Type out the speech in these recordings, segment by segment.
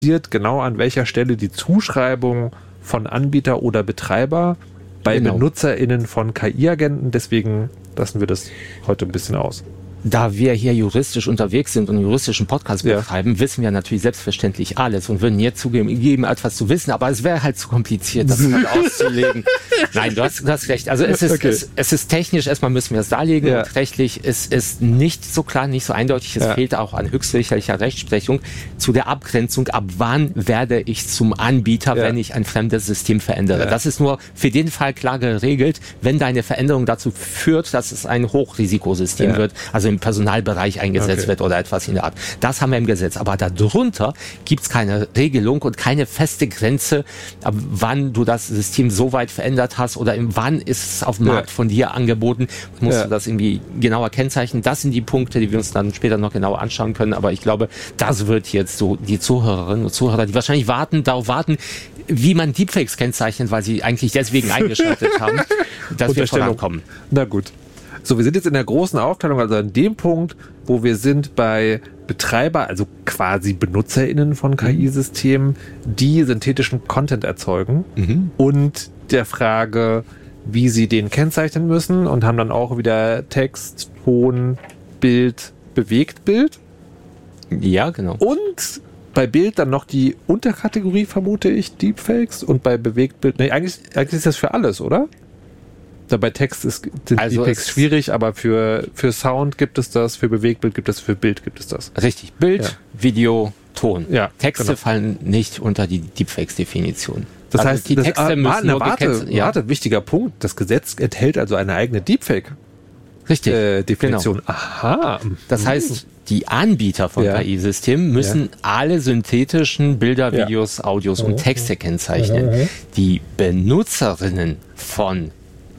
genau an welcher Stelle die Zuschreibung von Anbieter oder Betreiber bei BenutzerInnen von KI-Agenten. Deswegen lassen wir das heute ein bisschen aus. Da wir hier juristisch unterwegs sind und einen juristischen Podcast betreiben, wissen wir natürlich selbstverständlich alles und würden jetzt zugeben, etwas zu wissen, aber es wäre halt zu kompliziert, das halt auszulegen. Nein, du hast recht. Also es ist technisch, erstmal müssen wir es darlegen und rechtlich ist es nicht so klar, nicht so eindeutig. Es fehlt auch an höchstrichterlicher Rechtsprechung zu der Abgrenzung, ab wann werde ich zum Anbieter, wenn ich ein fremdes System verändere. Das ist nur für den Fall klar geregelt, wenn deine Veränderung dazu führt, dass es ein Hochrisikosystem wird, also im Personalbereich eingesetzt wird oder etwas in der Art. Das haben wir im Gesetz. Aber darunter gibt es keine Regelung und keine feste Grenze, wann du das System so weit verändert hast oder wann ist es auf dem Markt von dir angeboten. Musst du das irgendwie genauer kennzeichnen. Das sind die Punkte, die wir uns dann später noch genauer anschauen können. Aber ich glaube, das wird jetzt so die Zuhörerinnen und Zuhörer, die wahrscheinlich darauf warten, wie man Deepfakes kennzeichnet, weil sie eigentlich deswegen eingeschaltet haben, dass wir vorankommen. Na gut. So, wir sind jetzt in der großen Aufteilung, also an dem Punkt, wo wir sind bei Betreiber, also quasi BenutzerInnen von KI-Systemen, die synthetischen Content erzeugen und der Frage, wie sie den kennzeichnen müssen und haben dann auch wieder Text, Ton, Bild, Bewegtbild. Ja, genau. Und bei Bild dann noch die Unterkategorie, vermute ich, Deepfakes und bei Bewegtbild, eigentlich ist das für alles, oder? Bei Text sind Deepfakes schwierig, aber für Sound gibt es das, für Bewegtbild gibt es, für Bild gibt es das. Richtig, Bild, Video, Ton. Ja, Texte fallen nicht unter die Deepfakes-Definition. Das heißt, die Texte müssen warte, wichtiger Punkt. Das Gesetz enthält also eine eigene Deepfake-Definition. Genau. Aha. Das heißt, die Anbieter von KI-Systemen müssen alle synthetischen Bilder, Videos, Audios und Texte kennzeichnen. Die Benutzerinnen von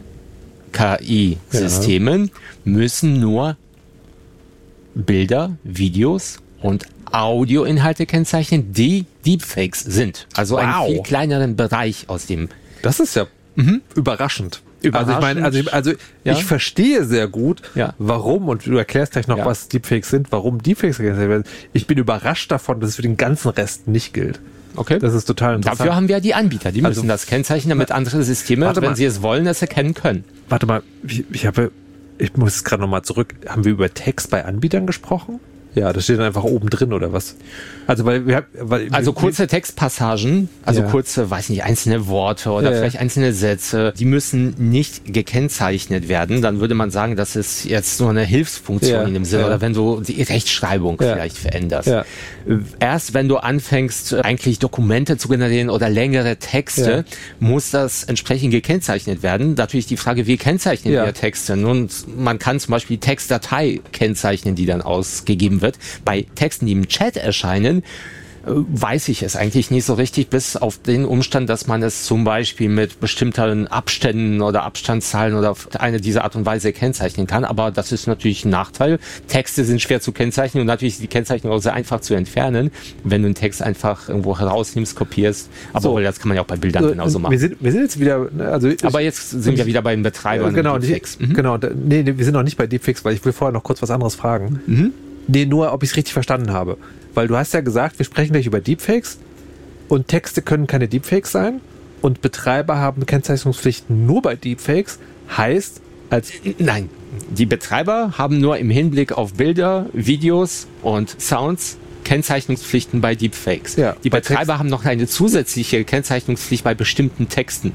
KI-Systemen müssen nur Bilder, Videos und Audioinhalte kennzeichnen, die Deepfakes sind. Also einen viel kleineren Bereich aus dem... Das ist ja überraschend. Ich verstehe sehr gut, warum, und du erklärst gleich noch, was Deepfakes sind, warum Deepfakes gekennzeichnet werden. Ich bin überrascht davon, dass es für den ganzen Rest nicht gilt. Okay. Das ist total interessant. Dafür haben wir die Anbieter, die müssen das kennzeichnen, damit andere Systeme, wenn sie es wollen, es erkennen können. Warte mal, ich muss es gerade nochmal zurück. Haben wir über Text bei Anbietern gesprochen? Ja, das steht dann einfach oben drin, oder was? Also, kurze Textpassagen, kurze, einzelne Worte oder vielleicht einzelne Sätze, die müssen nicht gekennzeichnet werden. Dann würde man sagen, das ist jetzt nur eine Hilfsfunktion in dem Sinne. Oder wenn du die Rechtschreibung vielleicht veränderst. Ja. Erst wenn du anfängst, eigentlich Dokumente zu generieren oder längere Texte, muss das entsprechend gekennzeichnet werden. Natürlich die Frage, wie kennzeichnen wir Texte? Nun, man kann zum Beispiel die Textdatei kennzeichnen, die dann ausgegeben wird. Bei Texten, die im Chat erscheinen, weiß ich es eigentlich nicht so richtig, bis auf den Umstand, dass man es zum Beispiel mit bestimmten Abständen oder Abstandszahlen oder auf eine dieser Art und Weise kennzeichnen kann. Aber das ist natürlich ein Nachteil. Texte sind schwer zu kennzeichnen und natürlich ist die Kennzeichnung auch sehr einfach zu entfernen, wenn du einen Text einfach irgendwo herausnimmst, kopierst. Aber das kann man ja auch bei Bildern genauso machen. Wir sind jetzt wieder... aber jetzt sind wir wieder bei den Betreibern. Genau, Deepfakes. Nee, wir sind noch nicht bei Deepfakes, weil ich will vorher noch kurz was anderes fragen. Nee, nur, ob ich es richtig verstanden habe. Weil du hast ja gesagt, wir sprechen gleich über Deepfakes und Texte können keine Deepfakes sein und Betreiber haben Kennzeichnungspflichten nur bei Deepfakes. Heißt, Nein, die Betreiber haben nur im Hinblick auf Bilder, Videos und Sounds Kennzeichnungspflichten bei Deepfakes. Ja, die Betreiber haben noch eine zusätzliche Kennzeichnungspflicht bei bestimmten Texten.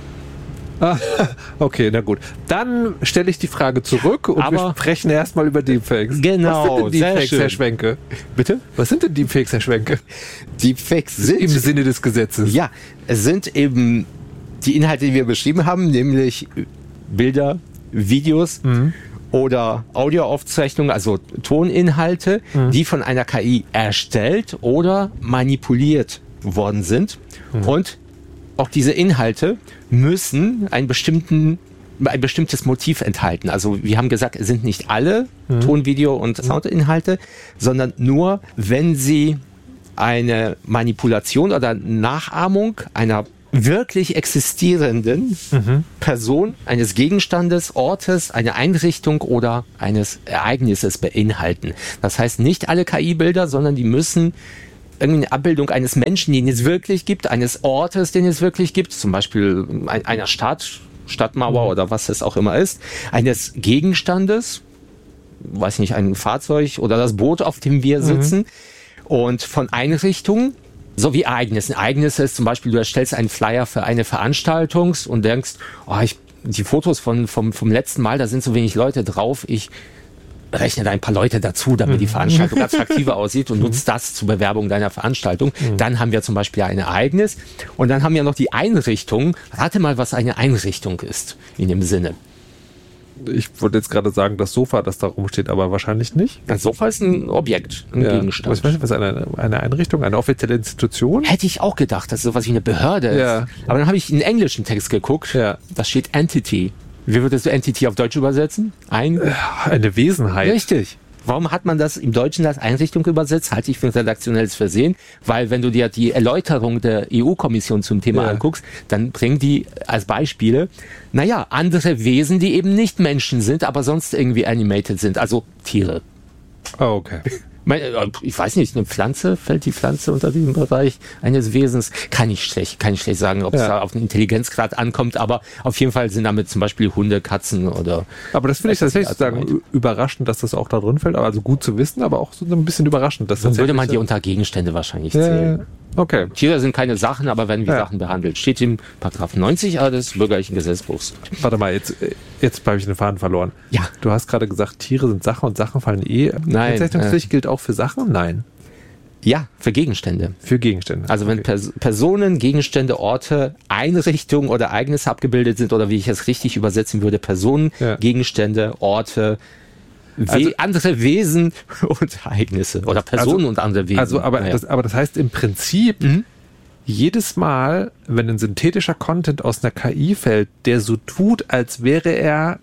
Okay, na gut. Dann stelle ich die Frage zurück und wir sprechen erstmal über Deepfakes. Genau, was sind denn Deepfakes, Herr Schwenke? Bitte? Was sind denn Deepfakes, Herr Schwenke? Deepfakes sind... Im Sinne des Gesetzes. Ja, es sind eben die Inhalte, die wir beschrieben haben, nämlich Bilder, Videos oder Audioaufzeichnungen, also Toninhalte, die von einer KI erstellt oder manipuliert worden sind. Und auch diese Inhalte müssen ein bestimmtes Motiv enthalten. Also wir haben gesagt, es sind nicht alle Ton-, Video- und Soundinhalte, sondern nur, wenn sie eine Manipulation oder Nachahmung einer wirklich existierenden Person, eines Gegenstandes, Ortes, einer Einrichtung oder eines Ereignisses beinhalten. Das heißt, nicht alle KI-Bilder, sondern die müssen irgendeine Abbildung eines Menschen, den es wirklich gibt, eines Ortes, den es wirklich gibt, zum Beispiel einer Stadtmauer oder was es auch immer ist, eines Gegenstandes, weiß nicht, ein Fahrzeug oder das Boot, auf dem wir sitzen, und von Einrichtungen sowie Ereignissen. Ereignisse ist zum Beispiel, du erstellst einen Flyer für eine Veranstaltung und denkst, die Fotos vom letzten Mal, da sind so wenig Leute drauf, ich rechne da ein paar Leute dazu, damit die Veranstaltung attraktiver aussieht und nutzt das zur Bewerbung deiner Veranstaltung. Dann haben wir zum Beispiel ein Ereignis und dann haben wir noch die Einrichtung. Rate mal, was eine Einrichtung ist in dem Sinne. Ich wollte jetzt gerade sagen, das Sofa, das da rumsteht, aber wahrscheinlich nicht. Ein Sofa ist ein Objekt, ein Gegenstand. Was ist eine Einrichtung, eine offizielle Institution? Hätte ich auch gedacht, dass sowas wie eine Behörde ist. Aber dann habe ich einen englischen Text geguckt. Ja. Da steht Entity. Wie würdest du Entity auf Deutsch übersetzen? Eine Wesenheit. Richtig. Warum hat man das im Deutschen als Einrichtung übersetzt? Halte ich für ein redaktionelles Versehen, weil wenn du dir die Erläuterung der EU-Kommission zum Thema anguckst, dann bringen die als Beispiele, andere Wesen, die eben nicht Menschen sind, aber sonst irgendwie animated sind, also Tiere. Oh, okay. Ich weiß nicht, fällt die Pflanze unter diesem Bereich eines Wesens? Kann ich schlecht sagen, ob es da auf den Intelligenzgrad ankommt, aber auf jeden Fall sind damit zum Beispiel Hunde, Katzen oder... Aber das finde ich tatsächlich überraschend, dass das auch da drin fällt, also gut zu wissen, aber auch so ein bisschen überraschend. Dass dann würde man die unter Gegenstände wahrscheinlich zählen. Okay. Tiere sind keine Sachen, aber werden wie Sachen behandelt. Steht im Paragraph 90a des bürgerlichen Gesetzbuchs. Warte mal, jetzt habe ich den Faden verloren. Ja. Du hast gerade gesagt, Tiere sind Sachen und Sachen fallen Nein. Kennzeichnungspflicht gilt auch für Sachen? Nein. Ja, für Gegenstände. Für Gegenstände. Also wenn Personen, Gegenstände, Orte, Einrichtungen oder Ereignisse abgebildet sind, oder wie ich es richtig übersetzen würde, Personen, Gegenstände, Orte, andere Wesen und Ereignisse oder Personen und andere Wesen. Aber das heißt im Prinzip, jedes Mal, wenn ein synthetischer Content aus einer KI fällt, der so tut, als wäre er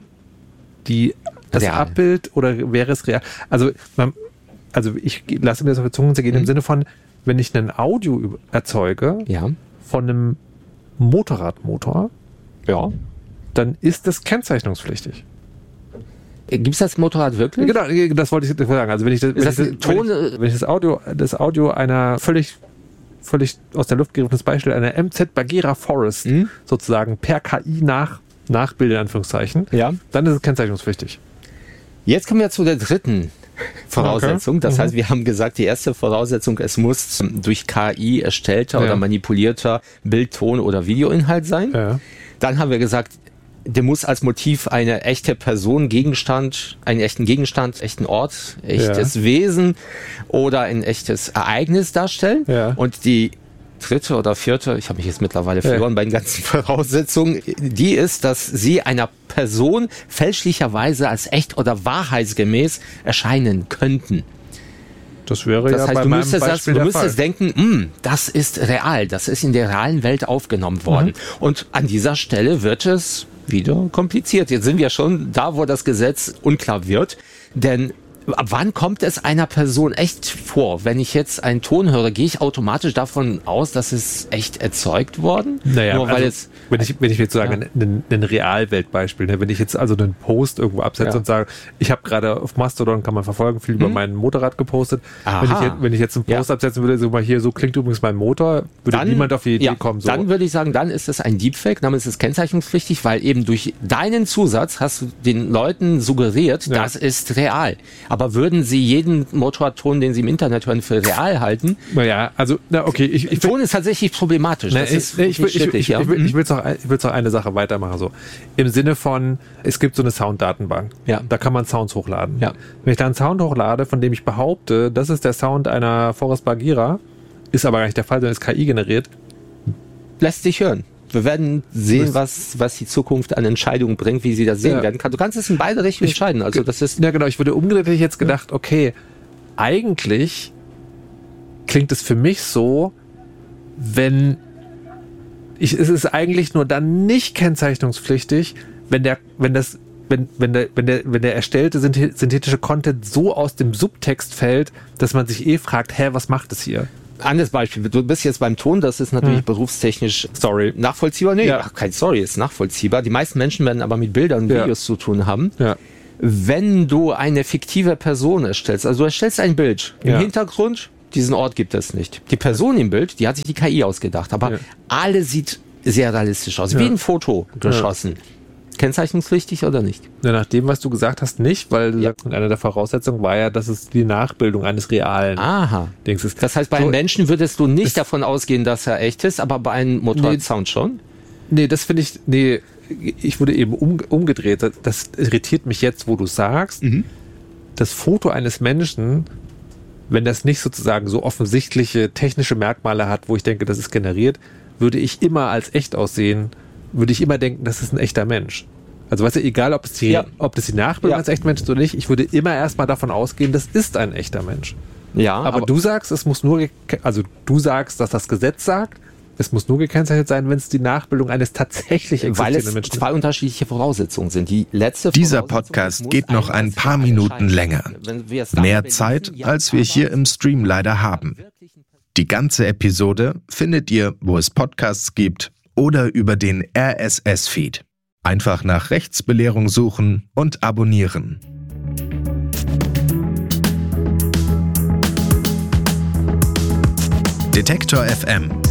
das real. Abbild oder wäre es real. Also ich lasse mir das auf die Zunge zergehen im Sinne von, wenn ich ein Audio erzeuge von einem Motorradmotor, dann ist das kennzeichnungspflichtig. Gibt es das Motorrad wirklich? Genau, das wollte ich sagen. Also wenn ich das Audio einer völlig aus der Luft gegriffenes Beispiel einer MZ Bagheera Forest sozusagen per KI nachbilde, in Anführungszeichen, dann ist es kennzeichnungspflichtig. Jetzt kommen wir zu der dritten Voraussetzung. Das heißt, wir haben gesagt, die erste Voraussetzung, es muss durch KI erstellter oder manipulierter Bild-, Ton- oder Videoinhalt sein. Ja. Dann haben wir gesagt, der muss als Motiv eine echte Person, Gegenstand, einen echten Gegenstand, echten Ort, echtes Wesen oder ein echtes Ereignis darstellen. Ja. Und die dritte oder vierte, ich habe mich jetzt mittlerweile verloren bei den ganzen Voraussetzungen, die ist, dass sie einer Person fälschlicherweise als echt oder wahrheitsgemäß erscheinen könnten. Das wäre das heißt, bei meinem Beispiel du müsstest denken, das ist real, das ist in der realen Welt aufgenommen worden. Und an dieser Stelle wird es wieder kompliziert. Jetzt sind wir schon da, wo das Gesetz unklar wird, denn ab wann kommt es einer Person echt vor? Wenn ich jetzt einen Ton höre, gehe ich automatisch davon aus, dass es echt erzeugt worden? Naja, nur weil wenn ich jetzt sagen, ein Realweltbeispiel, ne? Wenn ich jetzt also einen Post irgendwo absetze und sage, ich habe gerade auf Mastodon, kann man verfolgen, viel über mein Motorrad gepostet. Wenn ich jetzt einen Post absetzen würde, so mal hier, so klingt übrigens mein Motor, würde dann niemand auf die Idee kommen. So. Dann würde ich sagen, dann ist es ein Deepfake, dann ist es kennzeichnungspflichtig, weil eben durch deinen Zusatz hast du den Leuten suggeriert, das ist real. Aber würden sie jeden Motorradton, den sie im Internet hören, für real halten? Naja, also, okay. Ton ist tatsächlich problematisch. Ich will jetzt noch eine Sache weitermachen. So. Im Sinne von, es gibt so eine Sounddatenbank. Ja. Da kann man Sounds hochladen. Ja. Wenn ich da einen Sound hochlade, von dem ich behaupte, das ist der Sound einer Forest Bagheera, ist aber gar nicht der Fall, sondern ist KI generiert. Lässt sich hören. Wir werden sehen, was die Zukunft an Entscheidungen bringt, wie sie das sehen werden. Du kannst es in beide Richtungen entscheiden. Also das ist. Ja, genau. Ich würde umgedreht jetzt gedacht, okay, eigentlich klingt es für mich so, es ist eigentlich nur dann nicht kennzeichnungspflichtig, wenn der erstellte synthetische Content so aus dem Subtext fällt, dass man sich fragt, was macht es hier? Anderes Beispiel, du bist jetzt beim Ton, das ist natürlich berufstechnisch nachvollziehbar. Nee, kein Story, ist nachvollziehbar. Die meisten Menschen werden aber mit Bildern und Videos zu tun haben. Ja. Wenn du eine fiktive Person erstellst, also du erstellst ein Bild, im Hintergrund diesen Ort gibt es nicht. Die Person im Bild, die hat sich die KI ausgedacht, aber alle sieht sehr realistisch aus, wie ein Foto geschossen. Kennzeichnungspflichtig oder nicht? Ja, nach dem, was du gesagt hast, nicht, weil du sagst, eine der Voraussetzungen war ja, dass es die Nachbildung eines realen Dings ist. Das heißt, bei einem Menschen würdest du nicht davon ausgehen, dass er echt ist, aber bei einem Motorradsound schon? Nee, das finde ich, ich wurde eben umgedreht. Das irritiert mich jetzt, wo du sagst, das Foto eines Menschen, wenn das nicht sozusagen so offensichtliche technische Merkmale hat, wo ich denke, das ist generiert, würde ich immer als echt aussehen, würde ich immer denken, das ist ein echter Mensch. Also weißt du, egal ob es die Nachbildung als echter Mensch ist oder nicht, ich würde immer erstmal davon ausgehen, das ist ein echter Mensch. Ja, aber du sagst, es muss nur, du sagst, dass das Gesetz sagt, es muss nur gekennzeichnet sein, wenn es die Nachbildung eines tatsächlich existierenden Menschen ist. Weil es zwei unterschiedliche Voraussetzungen sind. Dieser Podcast geht noch ein paar Minuten länger. Mehr Zeit, als wir hier im Stream leider haben. Die ganze Episode findet ihr, wo es Podcasts gibt, oder über den RSS-Feed. Einfach nach Rechtsbelehrung suchen und abonnieren. Detektor FM.